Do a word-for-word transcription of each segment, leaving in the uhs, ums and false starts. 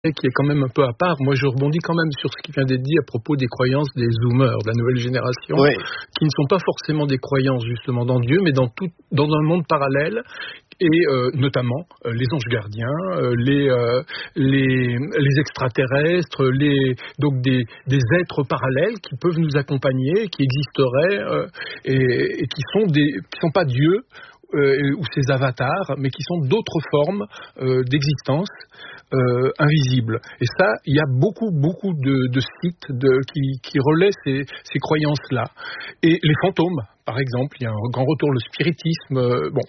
qui est quand même un peu à part. Moi, je rebondis quand même sur ce qui vient d'être dit à propos des croyances des zoomers, de la nouvelle génération, oui. qui ne sont pas forcément des croyances justement dans Dieu, mais dans tout, dans un monde parallèle, et euh, notamment euh, les anges gardiens, euh, les, euh, les les extraterrestres, les donc des des êtres parallèles qui peuvent nous accompagner, qui existeraient euh, et, et qui sont des qui sont pas Dieu. Euh, ou ces avatars, mais qui sont d'autres formes euh, d'existence euh, invisibles. Et ça, il y a beaucoup, beaucoup de, de sites de, qui, qui relaient ces, ces croyances-là. Et les fantômes, par exemple, il y a un grand retour, le spiritisme. Euh, bon,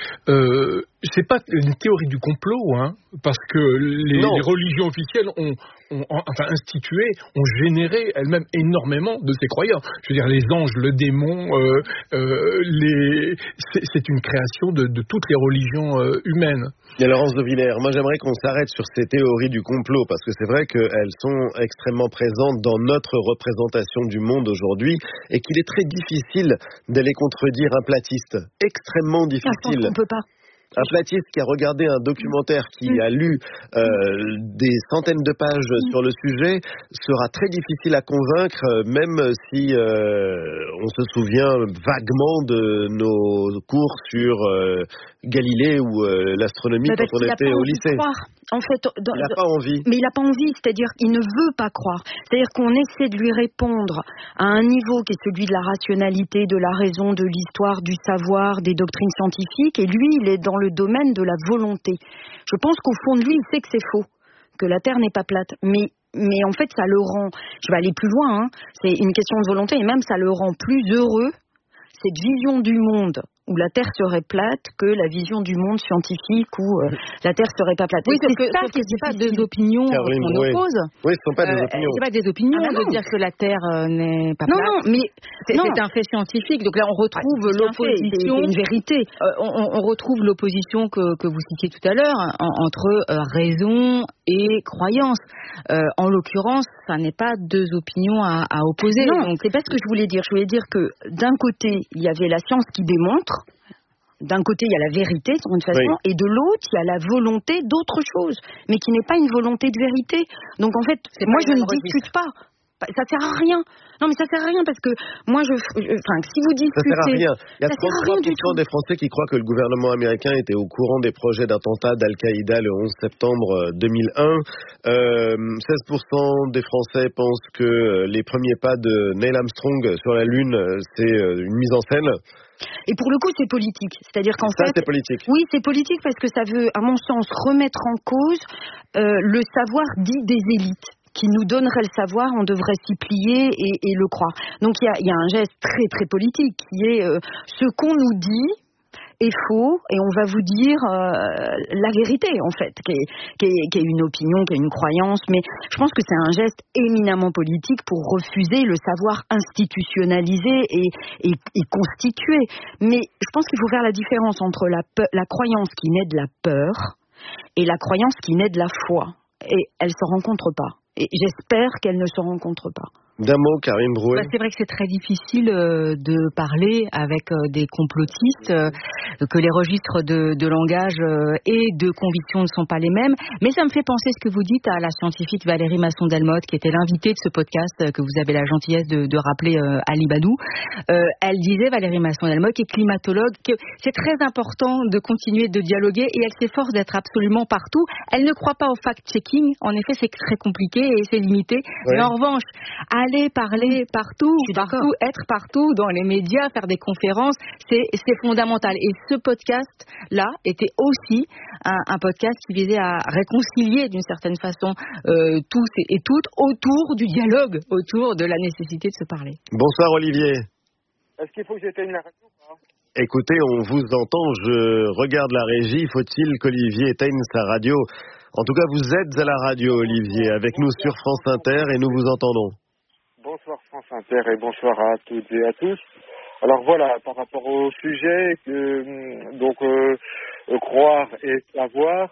euh, c'est pas une théorie du complot, hein, parce que les, les religions officielles ont, ont enfin institué, ont généré elles-mêmes énormément de ces croyances. Je veux dire, les anges, le démon, euh, euh, les, c'est, c'est une création de, de toutes les religions euh, humaines. Et Laurence de Villers, moi j'aimerais qu'on s'arrête sur ces théories du complot, parce que c'est vrai qu'elles sont extrêmement présentes dans notre représentation du monde aujourd'hui, et qu'il est très difficile de les contredire un platiste. Extrêmement difficile. On peut pas. Un platiste qui a regardé un documentaire, qui mmh. a lu euh, des centaines de pages mmh. sur le sujet, sera très difficile à convaincre, même si euh, on se souvient vaguement de nos cours sur euh, Galilée ou euh, l'astronomie bah, quand on était au lycée. En fait, dans, il n'a pas envie. Mais il n'a pas envie, c'est-à-dire qu'il ne veut pas croire. C'est-à-dire qu'on essaie de lui répondre à un niveau qui est celui de la rationalité, de la raison, de l'histoire, du savoir, des doctrines scientifiques, et lui, il est dans le domaine de la volonté. Je pense qu'au fond de lui, il sait que c'est faux, que la Terre n'est pas plate, mais mais en fait, ça le rend, je vais aller plus loin, hein, c'est une question de volonté, et même ça le rend plus heureux, cette vision du monde où la Terre serait plate que la vision du monde scientifique où euh, la Terre serait pas plate. Oui, sauf que, sauf que c'est pas deux opinions Caroline, qu'on oui. oppose. Oui, ce sont pas des euh, opinions. C'est pas des opinions ah, de dire que la Terre euh, n'est pas non, plate. Non, mais c'est, non. c'est un fait scientifique. Donc là, on retrouve ah, l'opposition. C'est une vérité. Euh, on, on retrouve l'opposition que, que vous citiez tout à l'heure en, entre euh, raison et croyance. Euh, en l'occurrence, ça n'est pas deux opinions à, à opposer. Non, donc c'est pas ce que je voulais dire. Je voulais dire que d'un côté, il y avait la science qui démontre. D'un côté, il y a la vérité, sur une façon, oui. et de l'autre, il y a la volonté d'autre chose, mais qui n'est pas une volonté de vérité. Donc en fait, c'est moi, je ne discute pas. Ça sert à rien. Non, mais ça sert à rien parce que moi, je, enfin, si vous discutez, ça sert à rien. Il y a trente-trois pour cent des Français qui croient que le gouvernement américain était au courant des projets d'attentat d'Al-Qaïda le onze septembre deux mille un. Euh, seize pour cent des Français pensent que les premiers pas de Neil Armstrong sur la Lune, c'est une mise en scène. Et pour le coup, c'est politique. C'est-à-dire qu'en ça, fait, c'est politique. Oui, c'est politique parce que ça veut, à mon sens, remettre en cause euh, le savoir dit des élites qui nous donnerait le savoir, on devrait s'y plier et, et le croire. Donc il y a, y a un geste très très politique qui est euh, ce qu'on nous dit est faux et on va vous dire euh, la vérité en fait, qui est, qui, est, qui est une opinion, qui est une croyance, mais je pense que c'est un geste éminemment politique pour refuser le savoir institutionnalisé et, et, et constitué. Mais je pense qu'il faut faire la différence entre la, pe- la croyance qui naît de la peur et la croyance qui naît de la foi. Et elles ne se rencontrent pas. Et j'espère qu'elles ne se rencontrent pas. D'un mot, Karine Drouet. Bah, c'est vrai que c'est très difficile euh, de parler avec euh, des complotistes, euh, que les registres de, de langage euh, et de conviction ne sont pas les mêmes. Mais ça me fait penser ce que vous dites à la scientifique Valérie Masson-Delmotte, qui était l'invitée de ce podcast euh, que vous avez la gentillesse de, de rappeler euh, Ali Badou. Euh, elle disait, Valérie Masson-Delmotte, qui est climatologue, que c'est très important de continuer de dialoguer et elle s'efforce d'être absolument partout. Elle ne croit pas au fact-checking. En effet, c'est très compliqué et c'est limité. Ouais. Mais en revanche, aller parler partout, partout, être partout dans les médias, faire des conférences, c'est, c'est fondamental. Et ce podcast-là était aussi un, un podcast qui visait à réconcilier d'une certaine façon euh, tous et, et toutes autour du dialogue, autour de la nécessité de se parler. Bonsoir Olivier. Est-ce qu'il faut que j'éteigne la radio ou pas ? Écoutez, on vous entend, je regarde la régie, faut-il qu'Olivier éteigne sa radio ? En tout cas, vous êtes à la radio, Olivier, avec nous sur France Inter et nous vous entendons. Bonsoir France Inter et bonsoir à toutes et à tous. Alors voilà, par rapport au sujet, euh, donc euh, euh, croire et savoir,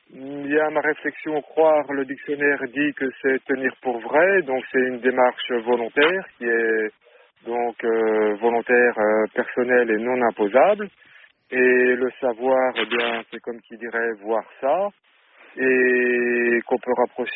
il y a ma réflexion, croire, le dictionnaire dit que c'est tenir pour vrai, donc c'est une démarche volontaire qui est donc euh, volontaire, euh, personnelle et non imposable. Et le savoir, eh bien, c'est comme qui dirait voir ça, et qu'on peut rapprocher